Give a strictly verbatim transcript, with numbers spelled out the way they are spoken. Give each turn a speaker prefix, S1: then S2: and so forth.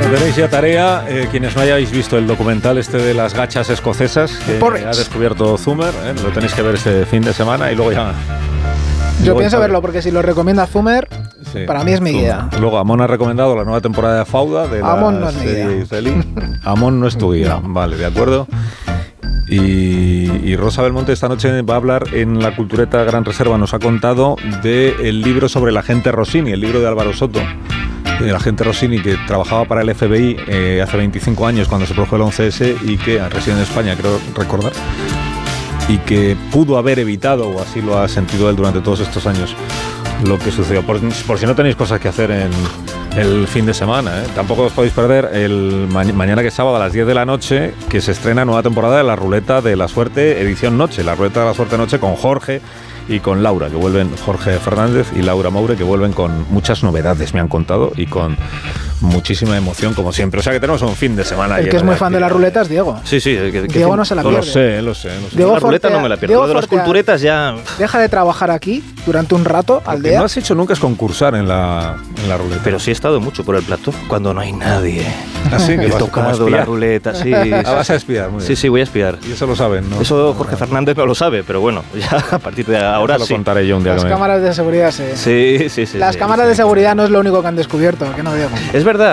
S1: Tenéis ya tarea, eh, quienes no hayáis visto el documental este de las gachas escocesas que
S2: Porridge.
S1: ha descubierto Zumer, eh, lo tenéis que ver este fin de semana y luego ya...
S2: Yo
S1: luego
S2: pienso
S1: ya-
S2: verlo porque si lo recomienda Zumer,
S1: Sí,
S2: para mí es mi
S1: Zumer.
S2: guía.
S1: Luego Amon ha recomendado la nueva temporada de Fauda de la
S2: Amon no es mi
S1: serie
S2: guía.
S1: israelí. Amon no es tu guía, vale, de acuerdo. Y, y Rosa Belmonte esta noche va a hablar en la Cultureta Gran Reserva, nos ha contado del libro sobre el agente Rossini, el libro de Álvaro Soto. El agente Rossini, que trabajaba para el F B I eh, hace veinticinco años cuando se produjo el once ese y que reside en España, creo recordar, y que pudo haber evitado, o así lo ha sentido él durante todos estos años, lo que sucedió. Por, por si no tenéis cosas que hacer en el fin de semana, ¿eh? Tampoco os podéis perder el ma- mañana, que es sábado, a las diez de la noche, que se estrena nueva temporada de La Ruleta de la Suerte, edición noche. La Ruleta de la Suerte noche con Jorge y con Laura, que vuelven, Jorge Fernández y Laura Moure, que vuelven con muchas novedades, me han contado, y con muchísima emoción, como siempre. O sea que tenemos un fin de semana.
S2: El que
S1: lleno
S2: es muy
S1: de
S2: fan de la
S1: actividades.
S2: ruleta es Diego.
S3: Sí, sí. Que, que
S2: Diego no se la
S1: Lo
S2: pierde.
S1: sé, lo sé. Lo sé.
S2: Diego
S3: la ruleta
S2: Fortea-
S3: no me la pierdo.
S2: Diego
S3: Lo de las
S2: Fortea-
S3: culturetas ya...
S2: Deja de trabajar aquí durante un rato al
S1: Lo que
S2: día.
S1: no has hecho nunca es concursar en la, en la ruleta.
S3: Pero sí he estado mucho por el plató, cuando no hay nadie.
S1: Así que
S3: He
S1: vas como
S3: tocado
S1: espía.
S3: la ruleta, sí.
S1: Ah, vas a espiar, muy bien.
S3: Sí, sí, voy a espiar.
S1: Y eso lo saben, ¿no?
S3: Eso Jorge Fernández no lo sabe, pero bueno, ya a partir de ahora
S1: Eso lo
S3: sí.
S1: contaré yo un día
S2: Las
S1: que me...
S2: cámaras de seguridad, sí.
S3: Sí, sí, sí.
S2: Las
S3: sí,
S2: cámaras
S3: sí.
S2: de seguridad no es lo único que han descubierto, que no Diego.
S3: Es verdad.